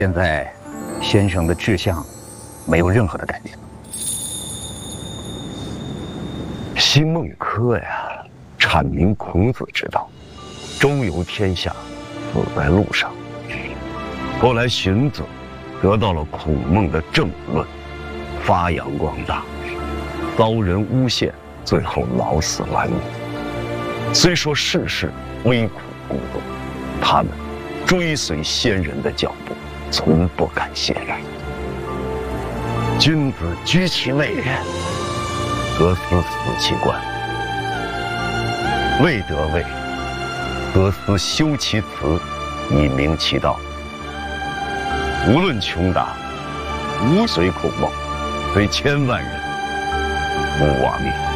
现在，先生的志向没有任何的改变。 西孟轲呀，阐明孔子之道，周游天下，死在路上。后来荀子得到了孔孟的政论，发扬光大，遭人诬陷，最后老死蓝泥。虽说世事危苦孤独，他们追随先人的脚步，从不敢懈怠。君子居其位，则思死其官；未得位，则思修其辞，以明其道。无论穷达，无随孔孟，虽千万人，无瓦灭。